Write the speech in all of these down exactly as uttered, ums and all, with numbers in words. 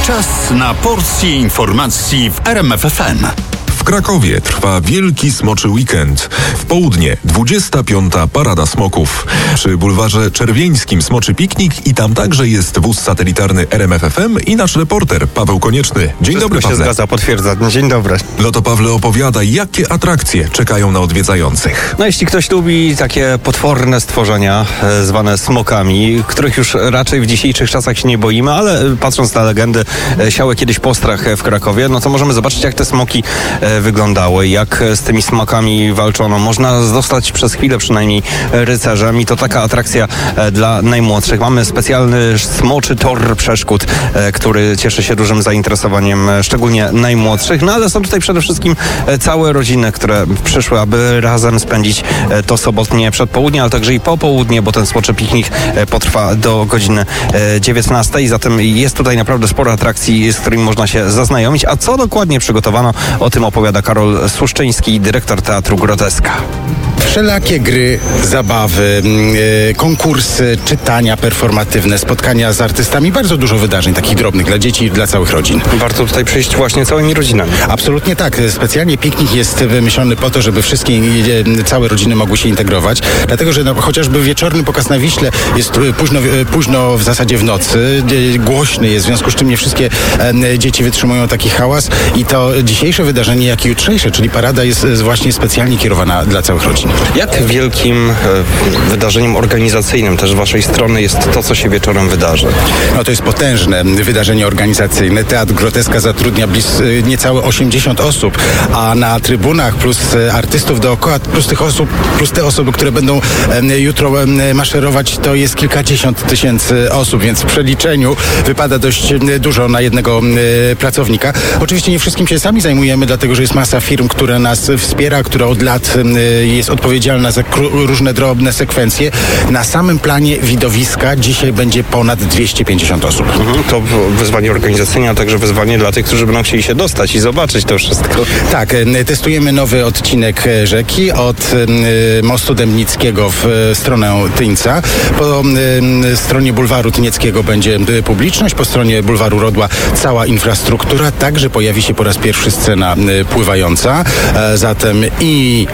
Czas na porcję informacji w R M F F M. W Krakowie trwa Wielki Smoczy Weekend. W południe dwudziesta piąta Parada Smoków. Przy bulwarze Czerwieńskim smoczy piknik i tam także jest wóz satelitarny R M F F M i nasz reporter Paweł Konieczny. Dzień Wszystko dobry, Pawle. się zgadza, potwierdzam. Dzień dobry. No to Pawle opowiada, jakie atrakcje czekają na odwiedzających. No jeśli ktoś lubi takie potworne stworzenia e, zwane smokami, których już raczej w dzisiejszych czasach się nie boimy, ale e, patrząc na legendy, e, siały kiedyś postrach e, w Krakowie, no to możemy zobaczyć, jak te smoki e, wyglądały, jak z tymi smokami walczono. Można zostać przez chwilę przynajmniej rycerzem i to taka atrakcja e, dla najmłodszych. Mamy specjalny smoczy tor przeszkód, e, który cieszy się dużym zainteresowaniem, e, szczególnie najmłodszych, no ale są tutaj przede wszystkim e, całe rodziny, które przyszły, aby razem spędzić e, to sobotnie przedpołudnie, ale także i popołudnie, bo ten smoczy piknik e, potrwa do godziny e, dziewiętnastej. Zatem jest tutaj naprawdę sporo atrakcji, z którymi można się zaznajomić. A co dokładnie przygotowano, o tym opowiada Karol Suszczyński, dyrektor Teatru Groteska. Wszelakie gry, zabawy, yy, konkursy, czytania performatywne, spotkania z artystami, bardzo dużo wydarzeń takich drobnych dla dzieci i dla całych rodzin. Warto tutaj przyjść właśnie całymi rodzinami. Absolutnie tak. Specjalnie piknik jest wymyślony po to, żeby wszystkie, yy, całe rodziny mogły się integrować, dlatego, że no, chociażby wieczorny pokaz na Wiśle jest yy, późno, yy, późno w zasadzie w nocy, yy, głośny jest, w związku z czym nie wszystkie yy, dzieci wytrzymują taki hałas i to dzisiejsze wydarzenie, jak i jutrzejsze, czyli parada jest yy, właśnie specjalnie kierowana dla całych rodzin. Jak wielkim e, wydarzeniem organizacyjnym też z waszej strony jest to, co się wieczorem wydarzy? No to jest potężne wydarzenie organizacyjne. Teatr Groteska zatrudnia blis, niecałe osiemdziesiąt osób, a na trybunach plus artystów dookoła, plus tych osób, plus te osoby, które będą e, jutro e, maszerować, to jest kilkadziesiąt tysięcy osób, więc w przeliczeniu wypada dość dużo na jednego e, pracownika. Oczywiście nie wszystkim się sami zajmujemy, dlatego że jest masa firm, które nas wspiera, która od lat e, jest odpowiedzialna za różne drobne sekwencje. Na samym planie widowiska dzisiaj będzie ponad dwieście pięćdziesiąt osób. Mhm, to wyzwanie organizacyjne, a także wyzwanie dla tych, którzy będą chcieli się dostać i zobaczyć to wszystko. Tak, testujemy nowy odcinek rzeki od mostu Dębnickiego w stronę Tyńca. Po stronie bulwaru Tynieckiego będzie publiczność, po stronie bulwaru Rodła cała infrastruktura. Także pojawi się po raz pierwszy scena pływająca. Zatem i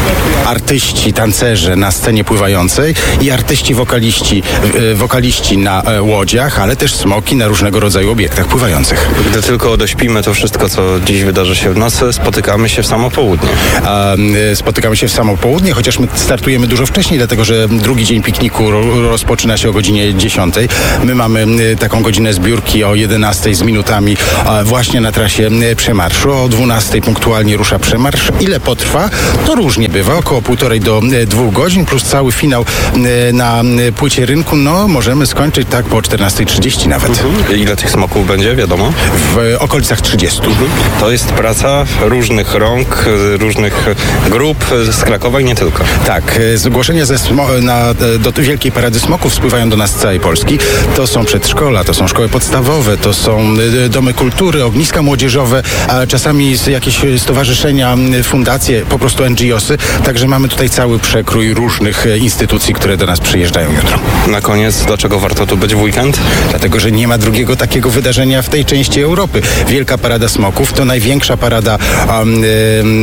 artyści, tancerze na scenie pływającej i artyści, wokaliści, wokaliści na łodziach, ale też smoki na różnego rodzaju obiektach pływających. Gdy tylko dośpimy to wszystko, co dziś wydarzy się w nocy, spotykamy się w samo południe. A, spotykamy się w samo południe, chociaż my startujemy dużo wcześniej, dlatego że drugi dzień pikniku rozpoczyna się o godzinie dziesiątej. My mamy taką godzinę zbiórki o jedenastej z minutami właśnie na trasie przemarszu. O dwunastej punktualnie rusza przemarsz. Ile potrwa? To różnie bywa. Około półtorej do dwóch godzin, plus cały finał na płycie rynku, no możemy skończyć tak po czternastej trzydzieści nawet. Mhm. Ile tych smoków będzie, wiadomo? W okolicach trzydziestu. Mhm. To jest praca różnych rąk, różnych grup z Krakowa i nie tylko. Tak, zgłoszenia ze smo- na, do Wielkiej Parady Smoków spływają do nas z całej Polski. To są przedszkola, to są szkoły podstawowe, to są domy kultury, ogniska młodzieżowe, a czasami jakieś stowarzyszenia, fundacje, po prostu N G O sy. Także mamy tutaj cały przekrój różnych instytucji, które do nas przyjeżdżają jutro. Na koniec, dlaczego warto tu być w weekend? Dlatego, że nie ma drugiego takiego wydarzenia w tej części Europy. Wielka Parada Smoków to największa parada um, um,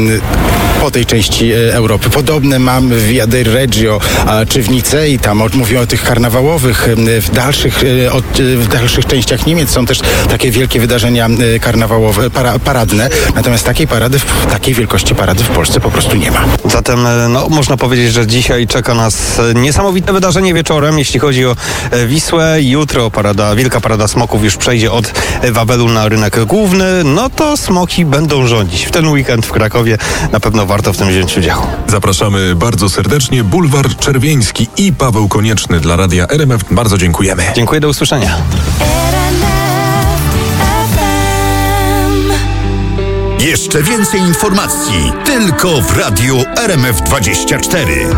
po tej części Europy. Podobne mamy w Via del Reggio a, czy w Nicei, tam mówię o tych karnawałowych. W dalszych, od, w dalszych częściach Niemiec są też takie wielkie wydarzenia karnawałowe, para, paradne. Natomiast takiej parady, takiej wielkości parady w Polsce po prostu nie ma. Zatem no, można powiedzieć, że dzisiaj czeka nas niesamowite wydarzenie wieczorem, jeśli chodzi o Wisłę. Jutro parada, Wielka Parada Smoków już przejdzie od Wawelu na rynek główny. No to smoki będą rządzić. W ten weekend w Krakowie na pewno warto w tym wziąć udział. Zapraszamy bardzo serdecznie. Bulwar Czerwieński i Paweł Konieczny dla Radia R M F. Bardzo dziękujemy. Dziękuję, do usłyszenia. Jeszcze więcej informacji tylko w Radiu R M F dwadzieścia cztery.